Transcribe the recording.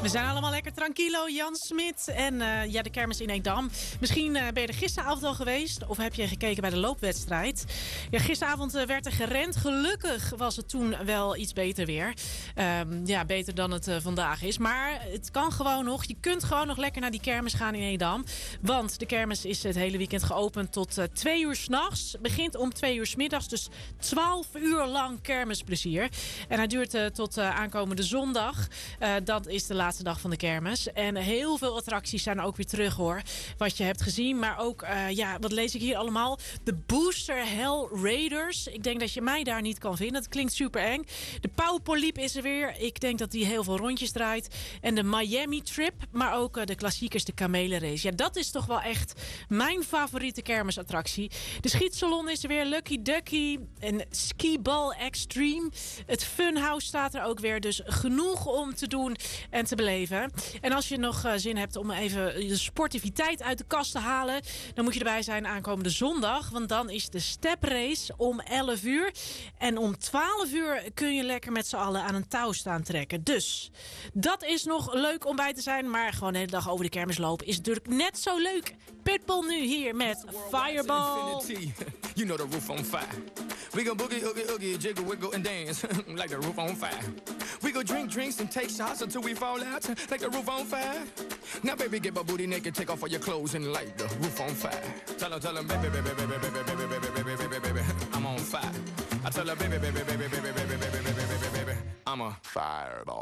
We zijn allemaal lekker tranquilo, Jan Smit en de kermis in Edam. Misschien ben je er gisteravond al geweest of heb je gekeken bij de loopwedstrijd. Ja, gisteravond werd er gerend. Gelukkig was het toen wel iets beter weer. Beter dan het vandaag is. Maar het kan gewoon nog. Je kunt gewoon nog lekker naar die kermis gaan in Edam. Want de kermis is het hele weekend geopend tot 2 uur 's nachts. Begint om 2 uur 's middags. Dus 12 uur lang kermisplezier. En hij duurt tot aankomende zondag. Dat is de laatste dag van de kermis. En heel veel attracties zijn ook weer terug, hoor. Wat je hebt gezien. Maar ook, wat lees ik hier allemaal? De Booster Hell Raiders. Ik denk dat je mij daar niet kan vinden. Dat klinkt super eng. De Pauwpoliep is er weer. Ik denk dat die heel veel rondjes draait. En de Miami Trip. Maar ook de klassiekers, de Kamelenrace. Ja, dat is toch wel echt mijn favoriete kermisattractie. De Schietsalon is er weer. Lucky Ducky. En Skiball Extreme. Het Funhouse staat er ook weer. Dus genoeg om te doen en te beleven. En als je nog zin hebt om even de sportiviteit uit de kast te halen, dan moet je erbij zijn aankomende zondag. Want dan is de steprace om 11 uur. En om 12 uur kun je lekker met z'n allen aan een touw staan trekken. Dus dat is nog leuk om bij te zijn. Maar gewoon de hele dag over de kermis lopen is natuurlijk net zo leuk. Pitbull nu hier met Fireball. You know the roof on fire. We go boogie, oogie, oogie, jiggle, wiggle and dance like the roof on fire. We go drink drinks and take shots until we fall out like the roof on fire. Now baby, get my booty naked, take off all your clothes and light the roof on fire. Tell her, baby, baby, baby, baby, baby, baby, baby, baby, baby, I'm on fire. I tell her, baby, baby, baby, baby, baby, baby, baby, baby, baby, I'm a fireball.